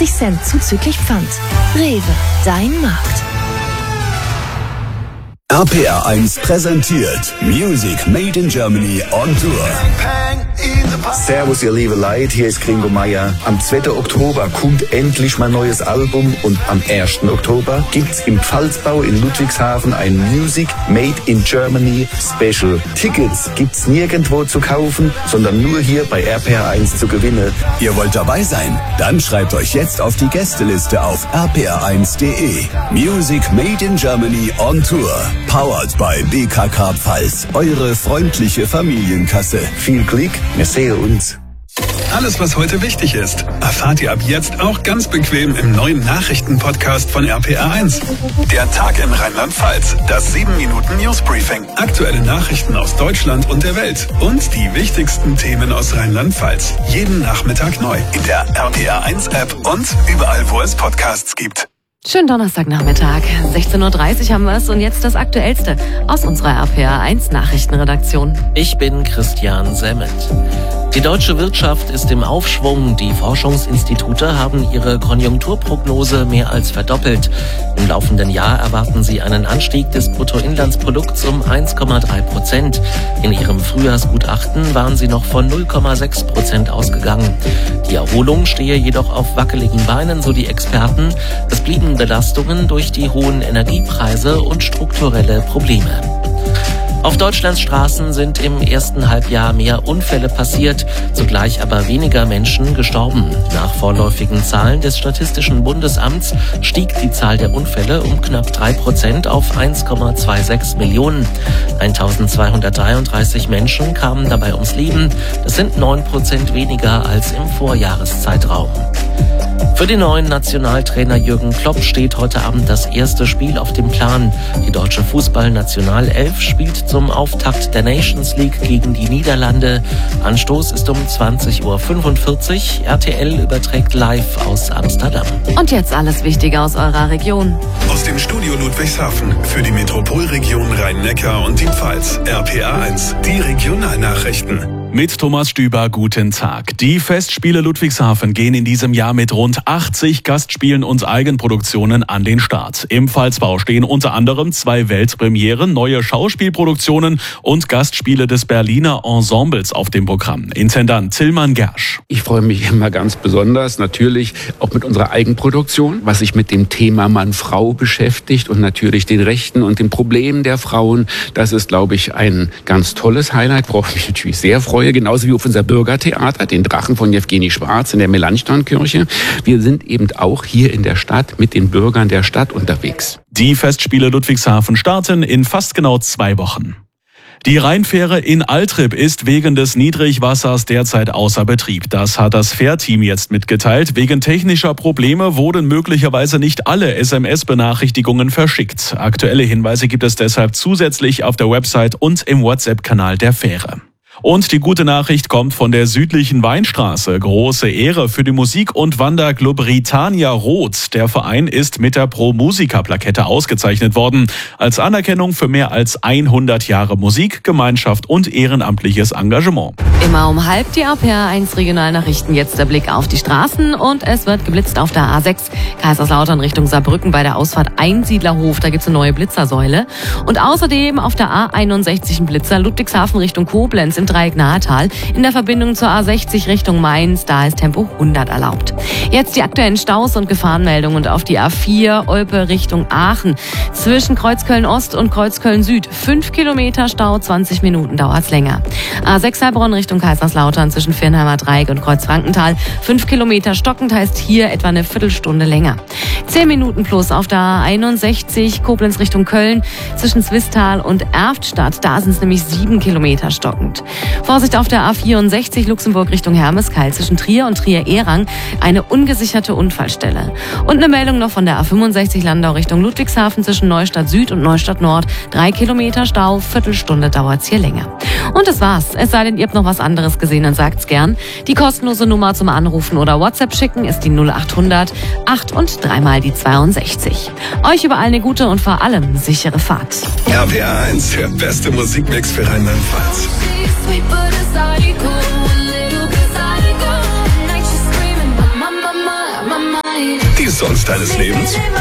50 Cent zuzüglich Pfand. Rewe, dein Markt. RPR1 präsentiert Music Made in Germany on Tour. Servus, ihr lieben Leute, hier ist Gringo Meier. Am 2. Oktober kommt endlich mein neues Album und am 1. Oktober gibt's im Pfalzbau in Ludwigshafen ein Music Made in Germany Special. Tickets gibt's nirgendwo zu kaufen, sondern nur hier bei RPR1 zu gewinnen. Ihr wollt dabei sein? Dann schreibt euch jetzt auf die Gästeliste auf rpr1.de. Music Made in Germany on Tour. Powered by BKK Pfalz. Eure freundliche Familienkasse. Viel Glück, wir sehen uns. Alles, was heute wichtig ist, erfahrt ihr ab jetzt auch ganz bequem im neuen Nachrichtenpodcast von RPR1. Der Tag in Rheinland-Pfalz, das 7-Minuten-Newsbriefing, aktuelle Nachrichten aus Deutschland und der Welt und die wichtigsten Themen aus Rheinland-Pfalz. Jeden Nachmittag neu in der RPR1-App und überall, wo es Podcasts gibt. Schönen Donnerstagnachmittag, 16.30 Uhr haben wir es und jetzt das Aktuellste aus unserer RPR1 Nachrichtenredaktion. Ich bin Christian Semmet. Die deutsche Wirtschaft ist im Aufschwung. Die Forschungsinstitute haben ihre Konjunkturprognose mehr als verdoppelt. Im laufenden Jahr erwarten sie einen Anstieg des Bruttoinlandsprodukts um 1,3%. In ihrem Frühjahrsgutachten waren sie noch von 0,6% ausgegangen. Die Erholung stehe jedoch auf wackeligen Beinen, so die Experten. Es blieben Belastungen durch die hohen Energiepreise und strukturelle Probleme. Auf Deutschlands Straßen sind im ersten Halbjahr mehr Unfälle passiert, zugleich aber weniger Menschen gestorben. Nach vorläufigen Zahlen des Statistischen Bundesamts stieg die Zahl der Unfälle um knapp 3% auf 1,26 Millionen. 1233 Menschen kamen dabei ums Leben. Das sind 9% weniger als im Vorjahreszeitraum. Für den neuen Nationaltrainer Jürgen Klopp steht heute Abend das erste Spiel auf dem Plan. Die deutsche Fußball-Nationalelf spielt zum Auftakt der Nations League gegen die Niederlande. Anstoß ist um 20.45 Uhr. RTL überträgt live aus Amsterdam. Und jetzt alles Wichtige aus eurer Region. Aus dem Studio Ludwigshafen für die Metropolregion Rhein-Neckar und die Pfalz. RPR1, die Regionalnachrichten. Mit Thomas Stüber, guten Tag. Die Festspiele Ludwigshafen gehen in diesem Jahr mit rund 80 Gastspielen und Eigenproduktionen an den Start. Im Pfalzbau stehen unter anderem 2 Weltpremieren, neue Schauspielproduktionen und Gastspiele des Berliner Ensembles auf dem Programm. Intendant Tillmann Gersch. Ich freue mich immer ganz besonders, natürlich auch mit unserer Eigenproduktion, was sich mit dem Thema Mann-Frau beschäftigt und natürlich den Rechten und den Problemen der Frauen. Das ist, glaube ich, ein ganz tolles Highlight, worauf ich mich natürlich sehr freue. Genauso wie auf unser Bürgertheater, den Drachen von Jewgeni Schwarz in der Melanchthon-Kirche. Wir sind eben auch hier in der Stadt mit den Bürgern der Stadt unterwegs. Die Festspiele Ludwigshafen starten in fast genau 2 Wochen. Die Rheinfähre in Altrip ist wegen des Niedrigwassers derzeit außer Betrieb. Das hat das Fährteam jetzt mitgeteilt. Wegen technischer Probleme wurden möglicherweise nicht alle SMS-Benachrichtigungen verschickt. Aktuelle Hinweise gibt es deshalb zusätzlich auf der Website und im WhatsApp-Kanal der Fähre. Und die gute Nachricht kommt von der südlichen Weinstraße. Große Ehre für die Musik- und Wanderclub Britannia Roth. Der Verein ist mit der Pro-Musica-Plakette ausgezeichnet worden. Als Anerkennung für mehr als 100 Jahre Musik, Gemeinschaft und ehrenamtliches Engagement. Immer um halb die RPR1 Regionalnachrichten. Jetzt der Blick auf die Straßen und es wird geblitzt auf der A6. Kaiserslautern Richtung Saarbrücken bei der Ausfahrt Einsiedlerhof. Da gibt's eine neue Blitzersäule. Und außerdem auf der A61 ein Blitzer Ludwigshafen Richtung Koblenz im Dreieck Nahetal. In der Verbindung zur A60 Richtung Mainz, da ist Tempo 100 erlaubt. Jetzt die aktuellen Staus und Gefahrenmeldungen und auf die A4 Olpe Richtung Aachen. Zwischen Kreuzköln Ost und Kreuzköln Süd 5 Kilometer Stau, 20 Minuten dauert's länger. A6 Heilbronn Richtung Kaiserslautern zwischen Viernheimer Dreieck und Kreuzfrankenthal 5 Kilometer stockend, heißt hier etwa eine Viertelstunde länger. 10 Minuten plus auf der A61 Koblenz Richtung Köln zwischen Zwistal und Erftstadt. Da sind es nämlich 7 Kilometer stockend. Vorsicht auf der A64 Luxemburg Richtung Hermeskeil zwischen Trier und Trier-Ehrang eine ungesicherte Unfallstelle. Und eine Meldung noch von der A65 Landau Richtung Ludwigshafen zwischen Neustadt Süd und Neustadt Nord. 3 Kilometer Stau, Viertelstunde dauert's hier länger. Und das war's. Es sei denn, ihr habt noch was anderes gesehen, dann sagt's gern. Die kostenlose Nummer zum Anrufen oder WhatsApp schicken ist die 0800 8 und 3 mal die 62. Euch überall eine gute und vor allem sichere Fahrt. RPR1, der beste Musikmix für Rheinland-Pfalz. Sweet but a psycho, a little bit psycho. Night she's screaming, my mind. Die Songs deines Lebens?